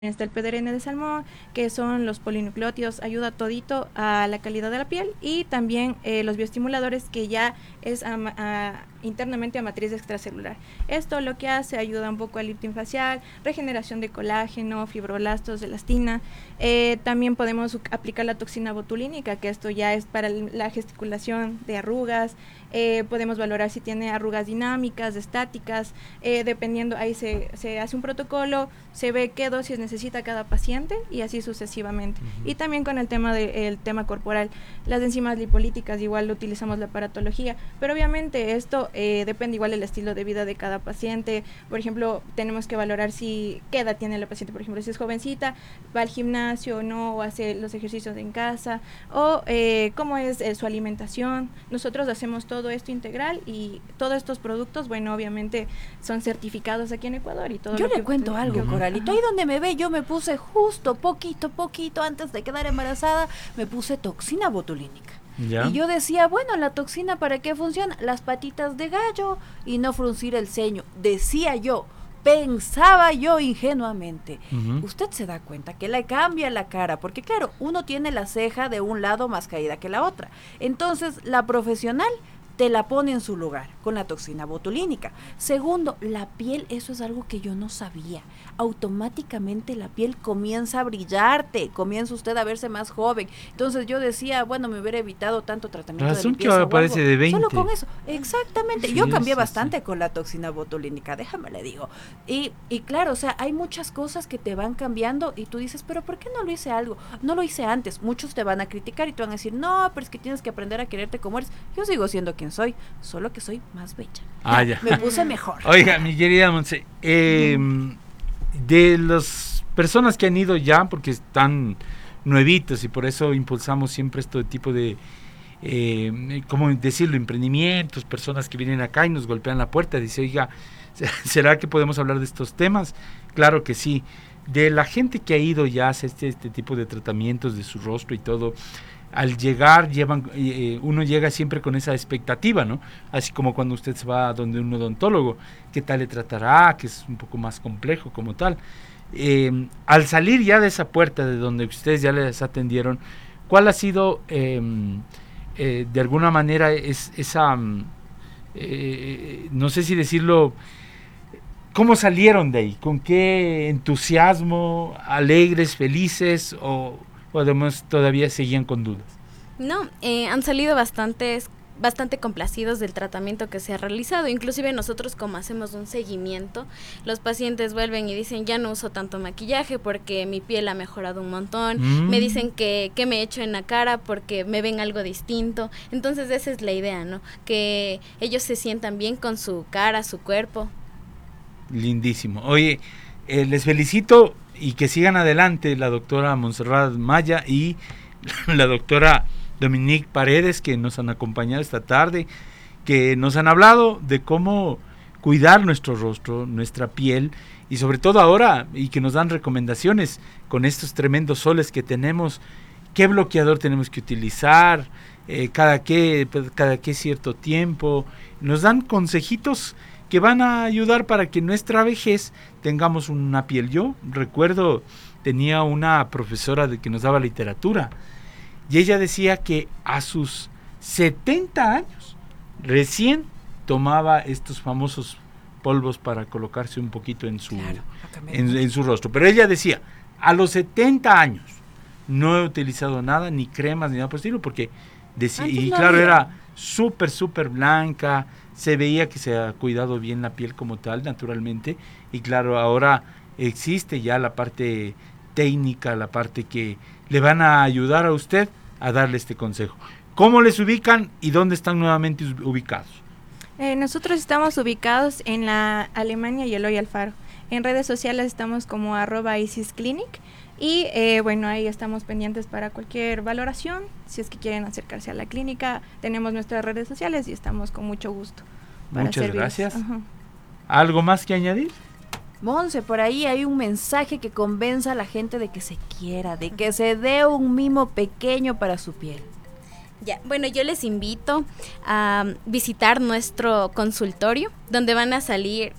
está el PDRN de salmón, que son los polinucleótidos, ayuda todito a la calidad de la piel, y también los bioestimuladores, que ya es internamente a matriz extracelular. Esto lo que hace, ayuda un poco al lifting facial, regeneración de colágeno, fibroblastos, elastina. También podemos aplicar la toxina botulínica, que esto ya es para la gesticulación de arrugas. Podemos valorar si tiene arrugas dinámicas, estáticas, dependiendo, ahí se hace un protocolo, se ve qué dosis necesita cada paciente y así sucesivamente. Y también con el tema corporal, las enzimas lipolíticas, igual utilizamos la aparatología, pero obviamente esto depende igual del estilo de vida de cada paciente. Por ejemplo, tenemos que valorar qué edad tiene la paciente. Por ejemplo, si es jovencita, va al gimnasio o no, o hace los ejercicios en casa, o cómo es su alimentación. Nosotros hacemos todo esto integral, y todos estos productos, bueno, obviamente son certificados aquí en Ecuador y todo. Yo le cuento algo, Coralito, ahí donde me ve, yo me puse justo poquito antes de quedar embarazada, me puse toxina botulínica. ¿Ya? Y yo decía, bueno, la toxina, ¿para qué funciona? Las patitas de gallo y no fruncir el ceño, decía yo. Pensaba yo ingenuamente. Usted se da cuenta que le cambia la cara, porque claro, uno tiene la ceja de un lado más caída que la otra. Entonces, la profesional te la pone en su lugar con la toxina botulínica. Segundo, la piel, eso es algo que yo no sabía. Automáticamente la piel comienza a brillarte, comienza usted a verse más joven. Entonces yo decía, bueno, me hubiera evitado tanto tratamiento de limpieza. Que aparece de 20. Solo con eso, exactamente. Sí, yo cambié bastante con la toxina botulínica, déjame le digo. Y claro, o sea, hay muchas cosas que te van cambiando y tú dices, pero ¿por qué no lo hice algo? No lo hice antes. Muchos te van a criticar y te van a decir, no, pero es que tienes que aprender a quererte como eres. Yo sigo siendo quien soy, solo que soy más bella. Ya. Me puse mejor. Oiga, mi querida Monse, de las personas que han ido ya, porque están nuevitos y por eso impulsamos siempre este tipo de, ¿cómo decirlo?, emprendimientos, personas que vienen acá y nos golpean la puerta, dice, oiga, ¿será que podemos hablar de estos temas? Claro que sí. De la gente que ha ido ya a hacer este tipo de tratamientos de su rostro y todo, al llegar uno llega siempre con esa expectativa, ¿no? Así como cuando usted se va a donde un odontólogo, ¿qué tal le tratará? Que es un poco más complejo como tal. Al salir ya de esa puerta de donde ustedes ya les atendieron, ¿cuál ha sido de alguna manera esa, no sé si decirlo, cómo salieron de ahí? ¿Con qué entusiasmo? ¿Alegres, felices o además todavía seguían con dudas? No, han salido bastante complacidos del tratamiento que se ha realizado. Inclusive nosotros, como hacemos un seguimiento, los pacientes vuelven y dicen, ya no uso tanto maquillaje porque mi piel ha mejorado un montón. Me dicen que me he hecho en la cara porque me ven algo distinto. Entonces esa es la idea, ¿no? Que ellos se sientan bien con su cara, su cuerpo. Lindísimo. Oye, les felicito y que sigan adelante la doctora Montserrat Maya y la doctora Dominique Paredes, que nos han acompañado esta tarde, que nos han hablado de cómo cuidar nuestro rostro, nuestra piel, y sobre todo ahora, y que nos dan recomendaciones con estos tremendos soles que tenemos, qué bloqueador tenemos que utilizar, cada qué cierto tiempo, nos dan consejitos que van a ayudar para que nuestra vejez tengamos una piel. Yo recuerdo, tenía una profesora que nos daba literatura, y ella decía que a sus 70 años recién tomaba estos famosos polvos para colocarse un poquito en su, en su rostro. Pero ella decía, a los 70 años no he utilizado nada, ni cremas, ni nada por el estilo, porque decía, y no claro, era súper blanca, se veía que se ha cuidado bien la piel como tal, naturalmente, y claro, ahora existe ya la parte técnica, la parte que le van a ayudar a usted a darle este consejo. ¿Cómo les ubican y dónde están nuevamente ubicados? Nosotros estamos ubicados en la Alemania y Eloy Alfaro. En redes sociales estamos como @IsisClinic y bueno, ahí estamos pendientes para cualquier valoración. Si es que quieren acercarse a la clínica, tenemos nuestras redes sociales y estamos con mucho gusto. Muchas gracias. ¿Algo más que añadir? Monse, por ahí hay un mensaje que convenza a la gente de que se quiera, de que se dé un mimo pequeño para su piel. Ya, bueno, yo les invito a visitar nuestro consultorio, donde van a salir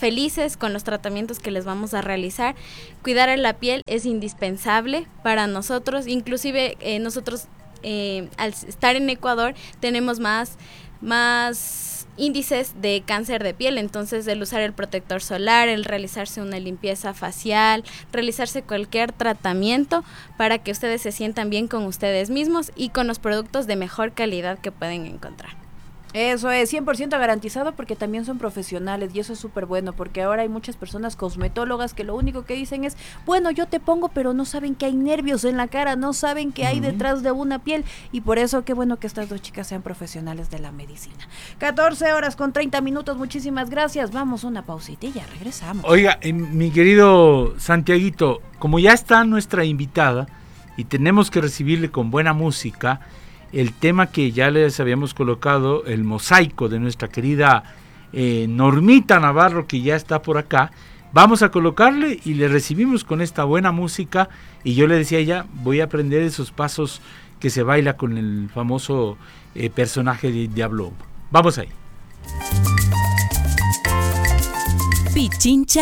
felices con los tratamientos que les vamos a realizar. Cuidar a la piel es indispensable para nosotros, inclusive nosotros al estar en Ecuador tenemos más índices de cáncer de piel, entonces el usar el protector solar, el realizarse una limpieza facial, realizarse cualquier tratamiento para que ustedes se sientan bien con ustedes mismos y con los productos de mejor calidad que pueden encontrar. Eso es 100% garantizado porque también son profesionales y eso es súper bueno porque ahora hay muchas personas cosmetólogas que lo único que dicen es, bueno, yo te pongo, pero no saben que hay nervios en la cara, no saben que hay detrás de una piel y por eso qué bueno que estas dos chicas sean profesionales de la medicina. 14:30, muchísimas gracias. Vamos a una pausita y ya regresamos. Oiga, mi querido Santiaguito, como ya está nuestra invitada y tenemos que recibirle con buena música, el tema que ya les habíamos colocado, el mosaico de nuestra querida Normita Navarro, que ya está por acá, vamos a colocarle y le recibimos con esta buena música. Y yo le decía a ella, voy a aprender esos pasos que se baila con el famoso personaje de Diablo. Vamos ahí. Pichincha